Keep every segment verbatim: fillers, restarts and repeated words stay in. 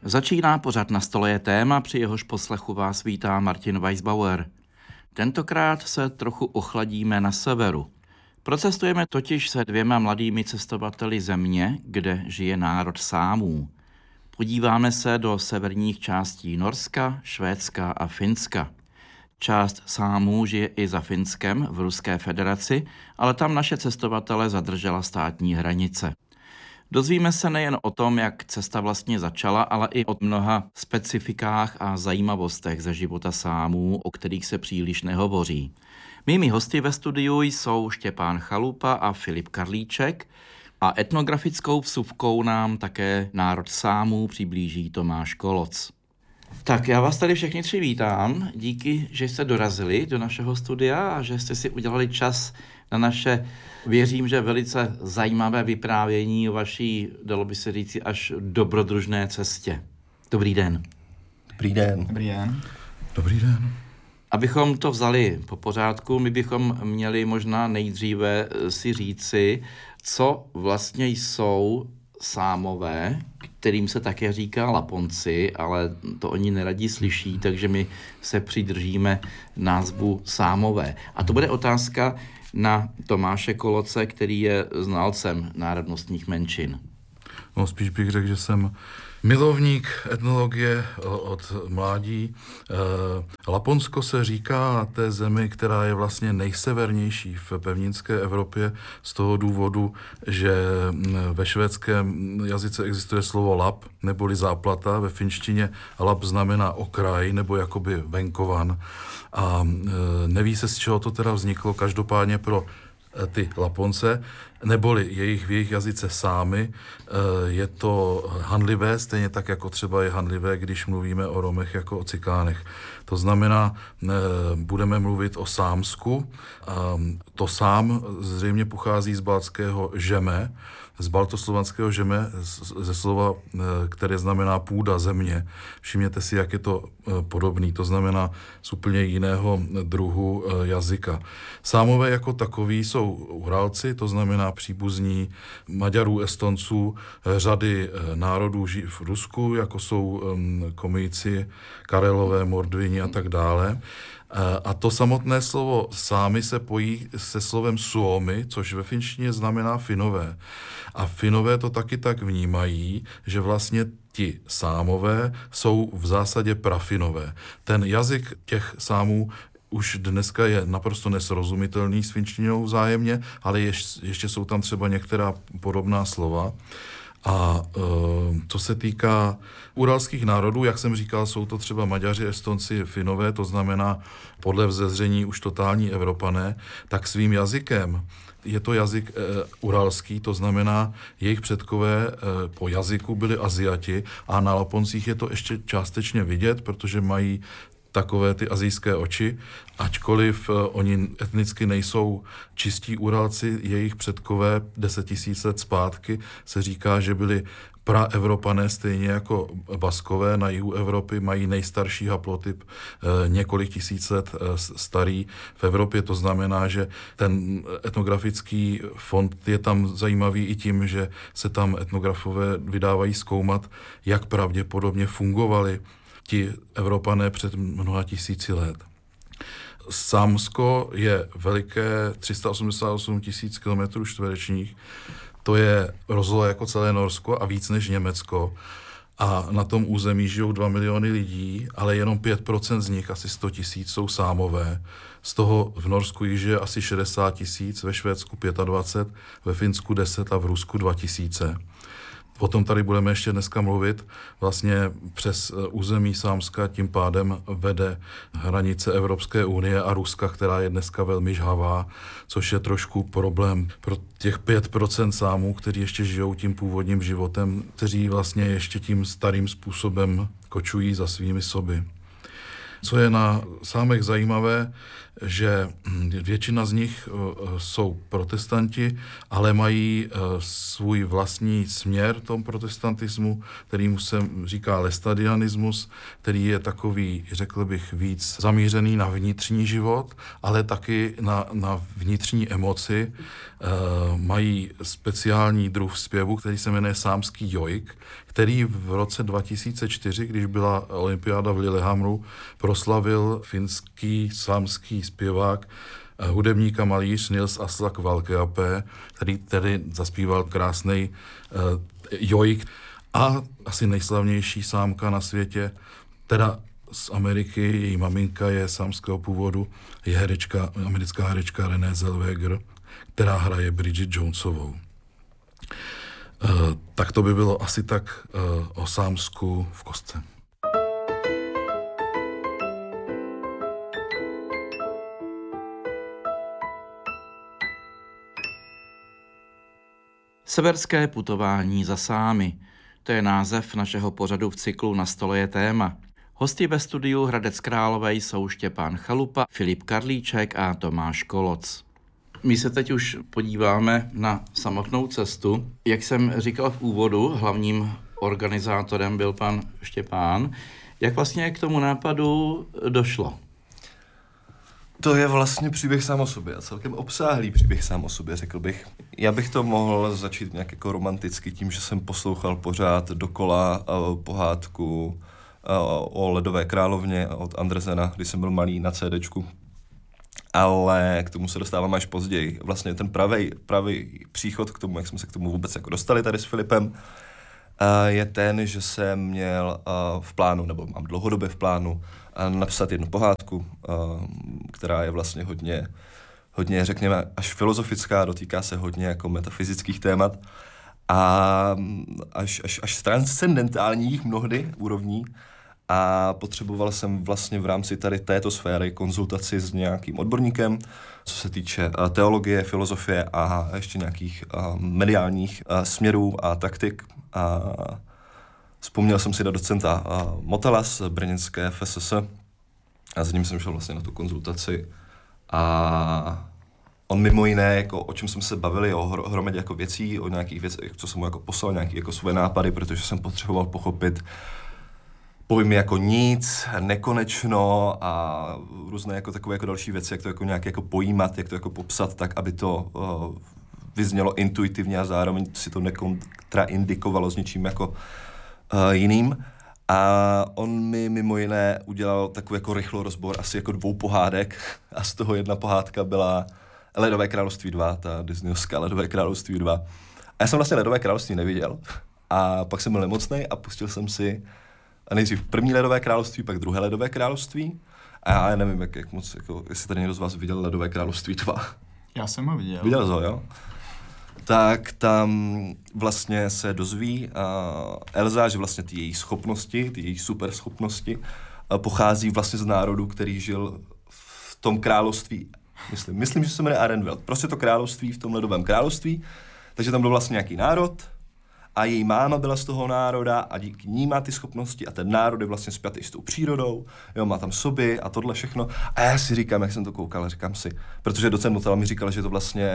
Začíná pořad Na stole je téma, při jehož poslechu vás vítá Martin Weisbauer. Tentokrát se trochu ochladíme na severu. Procestujeme totiž se dvěma mladými cestovateli země, kde žije národ Sámů. Podíváme se do severních částí Norska, Švédska a Finska. Část Sámů žije i za Finskem v Ruské federaci, ale tam naše cestovatele zadržela státní hranice. Dozvíme se nejen o tom, jak cesta vlastně začala, ale i o mnoha specifikách a zajímavostech ze života Sámů, o kterých se příliš nehovoří. Mými hosty ve studiu jsou Štěpán Chalupa a Filip Karlíček a etnografickou vsuvkou nám také národ Sámů přiblíží Tomáš Koloc. Tak já vás tady všechny tři vítám. Díky, že jste dorazili do našeho studia a že jste si udělali čas na naše, věřím, že velice zajímavé vyprávění o vaší, dalo by se říci, až dobrodružné cestě. Dobrý den. Dobrý den. Dobrý den. Dobrý den. Abychom to vzali po pořádku, my bychom měli možná nejdříve si říci, co vlastně jsou Sámové, kterým se také říká Laponci, ale to oni neradí slyší, takže my se přidržíme názvu Sámové. A to bude otázka na Tomáše Koloce, který je znalcem národnostních menšin. No, spíš bych řekl, že jsem milovník etnologie od mládí. Laponsko se říká té zemi, která je vlastně nejsevernější v pevninské Evropě z toho důvodu, že ve švédském jazyce existuje slovo lap, neboli záplata. Ve finštině lap znamená okraj nebo jakoby venkovan. A neví se, z čeho to teda vzniklo, každopádně pro ty Laponce, neboli jejich v jejich jazyce Sámy, je to hanlivé, stejně tak jako třeba je hanlivé, když mluvíme o Romech jako o Cikánech. To znamená, budeme mluvit o Sámsku. To Sám zřejmě pochází z baltského žeme, z baltoslovanského žeme, ze slova, které znamená půda, země. Všimněte si, jak je to podobný, to znamená z úplně jiného druhu jazyka. Sámové jako takoví jsou Uralci, to znamená příbuzní Maďarů, Estonců, řady národů v Rusku, jako jsou Komijci, Karelové, Mordvini a tak dále. A to samotné slovo Sámy se pojí se slovem Suomi, což ve finštině znamená Finové. A Finové to taky tak vnímají, že vlastně ti Sámové jsou v zásadě prafinové. Ten jazyk těch Sámů už dneska je naprosto nesrozumitelný s finštinou vzájemně, ale ještě, ještě jsou tam třeba některá podobná slova. A e, co se týká uralských národů, jak jsem říkal, jsou to třeba Maďaři, Estonci, Finové, to znamená podle vzezření už totální Evropané, tak svým jazykem, je to jazyk e, uralský, to znamená, jejich předkové e, po jazyku byli Aziati a na Laponcích je to ještě částečně vidět, protože mají takové ty asijské oči, ačkoliv uh, oni etnicky nejsou čistí Uralci, jejich předkové deset tisíc let zpátky se říká, že byli praevropané, stejně jako Baskové na jihu Evropy, mají nejstarší haplotyp uh, několik tisíc let uh, starý v Evropě. To znamená, že ten etnografický fond je tam zajímavý i tím, že se tam etnografové vydávají zkoumat, jak pravděpodobně fungovali ti Evropané před mnoha tisíci let. Sámsko je veliké tři sta osmdesát osm tisíc kilometrů čtverečních, to je rozloha jako celé Norsko a víc než Německo. A na tom území žijou dva miliony lidí, ale jenom pět procent z nich, asi sto tisíc, jsou Sámové. Z toho v Norsku jich žije asi šedesát tisíc, ve Švédsku dvacet pět, ve Finsku deset a v Rusku dva tisíce. O tom tady budeme ještě dneska mluvit. Vlastně přes území Sámska tím pádem vede hranice Evropské unie a Ruska, která je dneska velmi žhavá, což je trošku problém pro těch pět procent Sámů, kteří ještě žijou tím původním životem, kteří vlastně ještě tím starým způsobem kočují za svými soby. Co je na Sámech zajímavé, že většina z nich jsou protestanti, ale mají svůj vlastní směr tom protestantismu, kterýmu se říká lestadianismus, který je takový, řekl bych, víc zamířený na vnitřní život, ale taky na, na vnitřní emoci. Mají speciální druh zpěvu, který se jmenuje sámský jojk, který v roce dva tisíce čtyři, když byla olympiáda v Lillehammeru, proslavil finský sámský zpěvák, hudebník a malíř Nils Aslak Valkeapää, který tedy zaspíval krásný uh, jojk. A asi nejslavnější sámka na světě, teda z Ameriky, její maminka je sámského původu, je herečka, americká herečka Renée Zellweger, která hraje Bridget Jonesovou. Uh, tak to by bylo asi tak uh, o Sámsku v kostce. Severské putování za Sámy. To je název našeho pořadu v cyklu Na stole je téma. Hosty ve studiu Hradec Králové jsou Štěpán Chalupa, Filip Karlíček a Tomáš Koloc. My se teď už podíváme na samotnou cestu. Jak jsem říkal v úvodu, hlavním organizátorem byl pan Štěpán. Jak vlastně k tomu nápadu došlo? To je vlastně příběh sám o sobě a celkem obsáhlý příběh sám o sobě, řekl bych. Já bych to mohl začít nějak jako romanticky tím, že jsem poslouchal pořád dokola uh, pohádku uh, o Ledové královně od Andersena, když jsem byl malý na CDčku. Ale k tomu se dostávám až později. Vlastně ten pravej, pravý příchod k tomu, jak jsme se k tomu vůbec jako dostali tady s Filipem, uh, je ten, že jsem měl uh, v plánu, nebo mám dlouhodobě v plánu, uh, napsat jednu pohádku, uh, která je vlastně hodně, hodně, řekněme, až filozofická, dotýká se hodně jako metafyzických témat a až, až, až transcendentálních mnohdy úrovní. A potřeboval jsem vlastně v rámci tady této sféry konzultaci s nějakým odborníkem, co se týče teologie, filozofie a ještě nějakých uh, mediálních uh, směrů a taktik. A vzpomněl jsem si na docenta uh, Motela z brněnské F S S a s ním jsem šel vlastně na tu konzultaci. A on mimo jiné, jako, o čem jsme se bavili, o hromadě jako věcí, o nějakých věcech, co jsem mu jako poslal, nějaké jako svoje nápady, protože jsem potřeboval pochopit pojmy jako nic, nekonečno a různé jako takové jako další věci, jak to jako nějak jako pojímat, jak to jako popsat tak, aby to uh, vyznělo intuitivně a zároveň si to nekontraindikovalo s něčím jako uh, jiným. A on mi mimo jiné udělal takový jako rychlý rozbor asi jako dvou pohádek a z toho jedna pohádka byla Ledové království dva, ta disneyovská Ledové království dva. A já jsem vlastně Ledové království neviděl a pak jsem byl nemocnej a pustil jsem si a nejdřív první Ledové království, pak druhé Ledové království. A já nevím, jak, jak moc, jako, jestli tady někdo z vás viděl Ledové království dva. Já jsem ho viděl. Viděl jsi ho, jo? Tak tam vlastně se dozví uh, Elza, že vlastně ty její schopnosti, ty její super schopnosti uh, pochází vlastně z národu, který žil v tom království. Myslím, myslím, že se jmenuje Arendelle. Prostě to království v tom Ledovém království. Takže tam byl vlastně nějaký národ a její máma byla z toho národa a díky ní má ty schopnosti a ten národ je vlastně spjatý s tou přírodou, jo, má tam soby a tohle všechno. A já si říkám, jak jsem to koukal, říkám si, protože docent Motel mi říkal, že to vlastně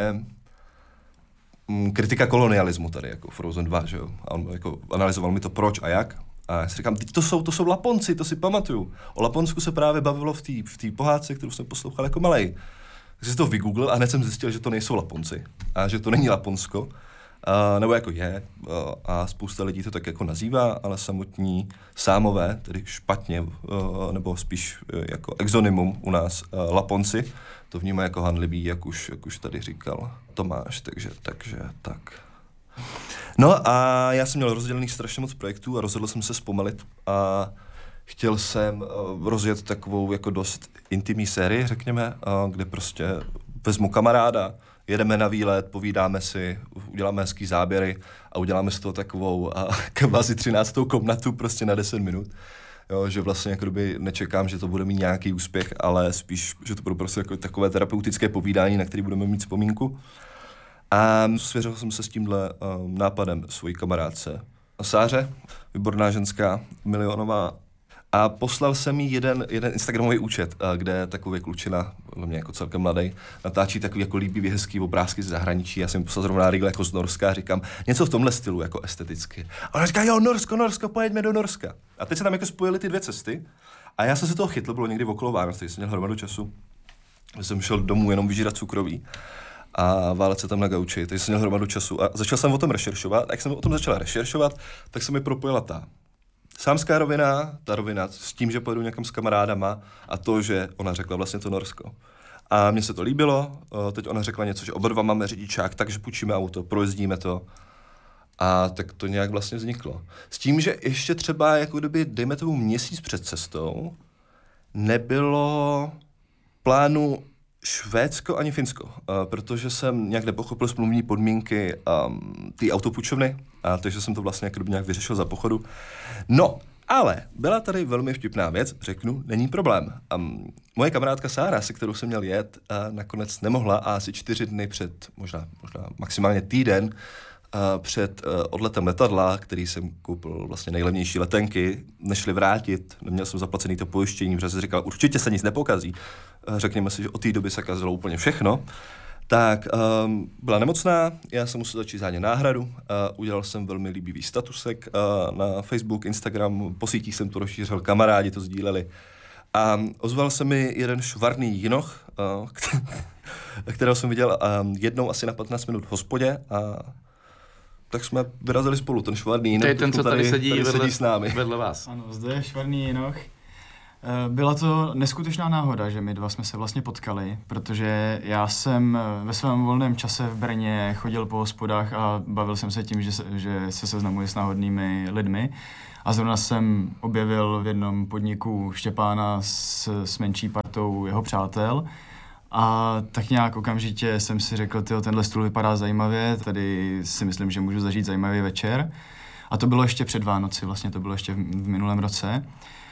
mm, kritika kolonialismu tady, jako Frozen dva, že jo. A on jako analyzoval mi to proč a jak. A já si říkám, teď to jsou, to jsou Laponci, to si pamatuju. O Laponsku se právě bavilo v té v té pohádce, kterou jsem poslouchal jako malej. Takže jsem to vygooglil a hned jsem zjistil, že to nejsou Laponci a že to není Laponsko. Uh, nebo jako je, uh, a spousta lidí to tak jako nazývá, ale samotní Sámové, tedy špatně, uh, nebo spíš uh, jako exonymum u nás uh, Laponci, to vnímají jako hanlivý, jak už, jak už tady říkal Tomáš, takže, takže tak. No a já jsem měl rozdělených strašně moc projektů a rozhodl jsem se zpomalit a chtěl jsem uh, rozjet takovou jako dost intimní sérii, řekněme, uh, kde prostě vezmu kamaráda, jedeme na výlet, povídáme si, uděláme hezký záběry a uděláme z toho takovou a kvazi třináctou komnatu prostě na deset minut. Jo, že vlastně jako doby nečekám, že to bude mít nějaký úspěch, ale spíš, že to bude prostě jako takové terapeutické povídání, na který budeme mít vzpomínku. A svěřil jsem se s tímhle um, nápadem svojí kamarádce Sáře, výborná ženská, milionová. A poslal jsem jí jeden, jeden Instagramový účet, kde takový klučina, mě jako celkem mladý, natáčí takový jako líbivý, hezký obrázky z zahraničí. Já jsem poslal zrovna rýgle jako z Norska a říkám něco v tomhle stylu, jako esteticky. A ona říká, jo, Norsko, Norsko, pojeďme do Norska. A teď se tam jako spojily ty dvě cesty a já jsem se toho chytl, bylo někdy okolo Vánoc, takže jsem měl hromadu času. Jsem šel domů jenom vyžírat cukroví a válet se tam na gauči, takže jsem měl hromadu času a začal jsem o tom rešeršovat. A jak jsem o tom začal rešeršovat, tak se mi propojila ta sámská rovina, ta rovina s tím, že pojedu někam s kamarádama a to, že ona řekla vlastně to Norsko. A mně se to líbilo, teď ona řekla něco, že oba dva máme řidičák, takže půjčíme auto, projezdíme to. A tak to nějak vlastně vzniklo. S tím, že ještě třeba, jako kdyby, dejme tomu měsíc před cestou, nebylo plánu Švédsko ani Finsko, uh, protože jsem nějak nepochopil smluvní podmínky um, té autopůjčovny, a takže jsem to vlastně jako nějak vyřešil za pochodu. No, ale byla tady velmi vtipná věc, řeknu, není problém. Um, moje kamarádka Sára, se kterou jsem měl jet, uh, nakonec nemohla a asi čtyři dny před, možná, možná maximálně týden, Uh, před uh, odletem letadla, který jsem koupil vlastně nejlevnější letenky, nešli vrátit, neměl jsem zaplacený to pojištění, protože jsem říkal, určitě se nic nepokazí. Uh, řekněme si, že od té doby se kazilo úplně všechno. Tak um, byla nemocná, já jsem musel začít zánět náhradu, uh, udělal jsem velmi líbivý statusek uh, na Facebook, Instagram, po sítích jsem to rozšířil, kamarádi to sdíleli. A ozval se mi jeden švarný jinoch, uh, kterého jsem viděl um, jednou asi na patnáct minut v hospodě a tak jsme vyrazili spolu, ten švarný jinoch. To je ten, co tady, tady, sedí, tady vedle, sedí s námi. Vedle vás. Ano, zde je švarný jinoch. Byla to neskutečná náhoda, že my dva jsme se vlastně potkali, protože já jsem ve svém volném čase v Brně chodil po hospodách a bavil jsem se tím, že se, že se seznamuji s náhodnými lidmi. A zrovna jsem objevil v jednom podniku Štěpána s, s menší partou jeho přátel. A tak nějak okamžitě jsem si řekl, tyjo, tenhle stůl vypadá zajímavě, tady si myslím, že můžu zažít zajímavý večer. A to bylo ještě před Vánoci, vlastně to bylo ještě v, v minulém roce.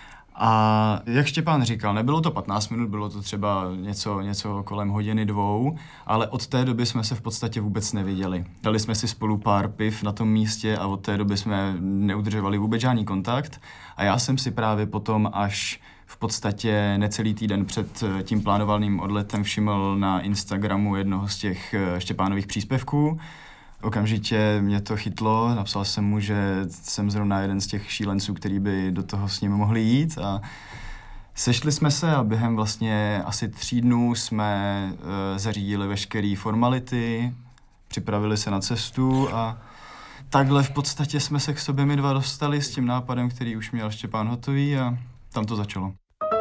A jak Štěpán říkal, nebylo to patnáct minut, bylo to třeba něco, něco kolem hodiny, dvou, ale od té doby jsme se v podstatě vůbec neviděli. Dali jsme si spolu pár piv na tom místě a od té doby jsme neudržovali vůbec žádný kontakt. A já jsem si právě potom až v podstatě necelý týden před tím plánovaným odletem všiml na Instagramu jednoho z těch Štěpánových příspěvků. Okamžitě mě to chytlo, napsal jsem mu, že jsem zrovna jeden z těch šílenců, který by do toho s ním mohli jít a sešli jsme se a během vlastně asi tří dnů jsme e, zařídili veškeré formality, připravili se na cestu a takhle v podstatě jsme se k sobě my dva dostali s tím nápadem, který už měl Štěpán hotový a tam to začalo.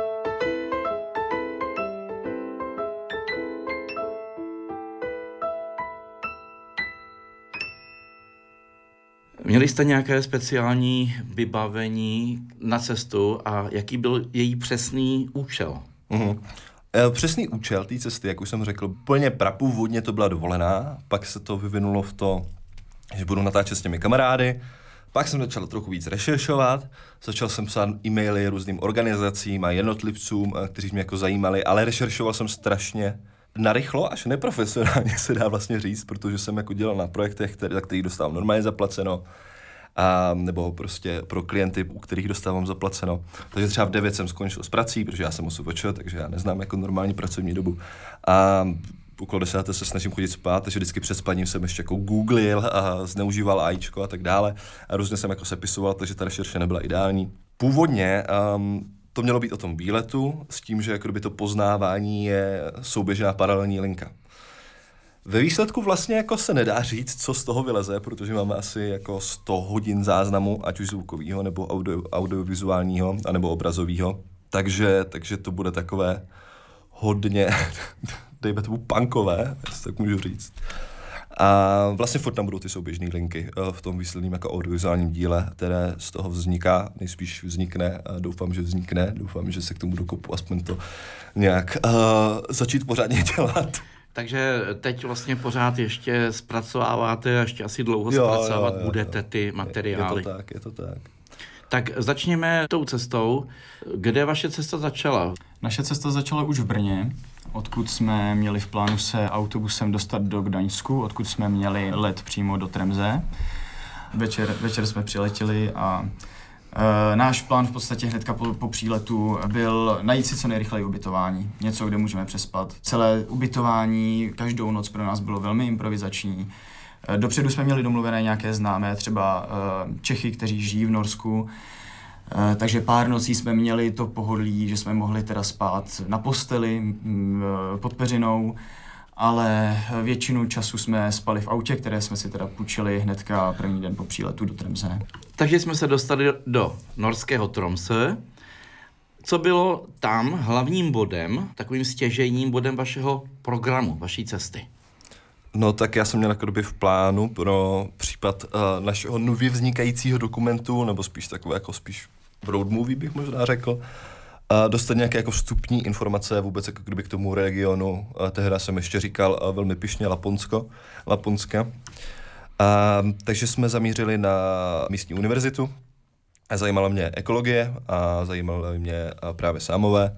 Měli jste nějaké speciální vybavení na cestu a jaký byl její přesný účel? Mm-hmm. E, přesný účel té cesty, jak už jsem řekl, plně prapůvodně to byla dovolená, pak se to vyvinulo v to, že budu natáčet s těmi kamarády, pak jsem začal trochu víc rešeršovat, začal jsem psát e-maily různým organizacím a jednotlivcům, kteří mě jako zajímali, ale rešeršoval jsem strašně narychlo, až neprofesionálně se dá vlastně říct, protože jsem jako dělal na projektech, které, za kterých dostávám normálně zaplaceno, a, nebo prostě pro klienty, u kterých dostávám zaplaceno. Takže třeba v devět jsem skončil s prací, protože já jsem O S V Č, takže já neznám jako normální pracovní dobu. A okolo desáté se snažím chodit spát, takže vždycky před spaním jsem ještě jako googlil a zneužíval AIčko a tak dále. A různě jsem jako sepisoval, takže ta rešerše nebyla ideální. Původně um, to mělo být o tom výletu, s tím, že jako to poznávání je souběžná paralelní linka. Ve výsledku vlastně jako se nedá říct, co z toho vyleze, protože máme asi jako sto hodin záznamu, ať už zvukového, nebo audio, audiovizuálního, anebo obrazového. Takže, takže to bude takové hodně, dejme tomu punkové, jestli tak můžu říct. A vlastně furt tam budou ty souběžné linky v tom výsledném jako audiovizuálním díle, které z toho vzniká, nejspíš vznikne, a doufám, že vznikne, doufám, že se k tomu dokopu aspoň to nějak uh, začít pořádně dělat. Takže teď vlastně pořád ještě zpracováváte, ještě asi dlouho jo, zpracovat jo, jo, budete ty materiály. Je to tak, je to tak. Tak začněme tou cestou. Kde vaše cesta začala? Naše cesta začala už v Brně, odkud jsme měli v plánu se autobusem dostat do Gdaňsku, odkud jsme měli let přímo do Tremze. Večer, večer jsme přiletěli a Uh, náš plán v podstatě hnedka po, po příletu byl najít si co nejrychleji ubytování. Něco, kde můžeme přespat. Celé ubytování každou noc pro nás bylo velmi improvizační. Uh, dopředu jsme měli domluvené nějaké známé, třeba uh, Čechy, kteří žijí v Norsku. Uh, takže pár nocí jsme měli to pohodlí, že jsme mohli teda spát na posteli m, pod peřinou, ale většinu času jsme spali v autě, které jsme si teda půjčili hnedka první den po příletu do Tromsø. Takže jsme se dostali do norského Tromsø. Co bylo tam hlavním bodem, takovým stěžejním bodem vašeho programu, vaší cesty? No tak já jsem měl jako doby v plánu pro případ uh, našeho nově vznikajícího dokumentu, nebo spíš takové jako spíš road movie bych možná řekl, a dostat nějaké jako vstupní informace vůbec jako kdyby k tomu regionu. A tehdy jsem ještě říkal a velmi pyšně Laponsko, Laponska. A, takže jsme zamířili na místní univerzitu. A zajímala mě ekologie a zajímaly mě právě sámové.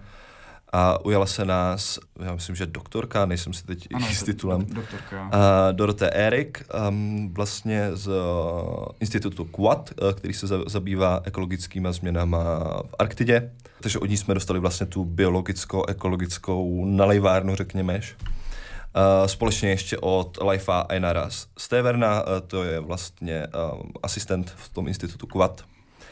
A ujala se nás, já myslím, že doktorka, nejsem si teď ano, s titulem, doktorka. A Dorothée Erik, um, vlastně z uh, institutu Quad, uh, který se za, zabývá ekologickými změnami v Arktidě. Takže od ní jsme dostali vlastně tu biologicko-ekologickou nalejvárnu, řekněme. Uh, společně ještě od Leifa Einara Steverna, uh, to je vlastně uh, asistent v tom institutu Quad.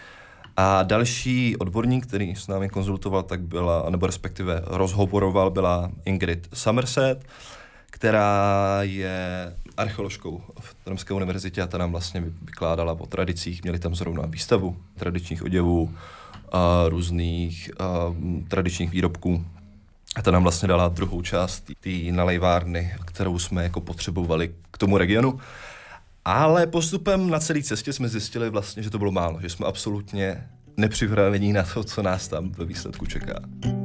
A další odborník, který s námi konzultoval, tak byla, nebo respektive rozhovoroval, byla Ingrid Somerset, která je archeoložkou v Tromské univerzitě a ta nám vlastně vykládala o tradicích. Měli tam zrovna výstavu tradičních oděvů, a různých a, tradičních výrobků. A ta nám vlastně dala druhou část té nalejvárny, kterou jsme jako potřebovali k tomu regionu. Ale postupem na celé cestě jsme zjistili vlastně, že to bylo málo, že jsme absolutně nepřipravení na to, co nás tam ve výsledku čeká.